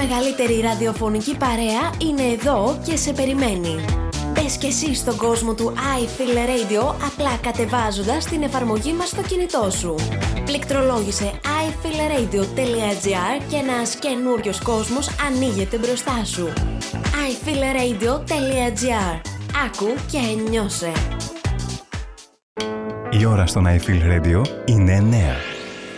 μεγαλύτερη ραδιοφωνική παρέα είναι εδώ και σε περιμένει. Μπες και εσύ στον κόσμο του iFeel Radio απλά κατεβάζοντας την εφαρμογή μας στο κινητό σου. Πληκτρολόγησε ifeelradio.gr και ένας καινούριος κόσμος ανοίγεται μπροστά σου. ifeelradio.gr. Άκου και νιώσε. Η ώρα στον iFeel Radio είναι 9.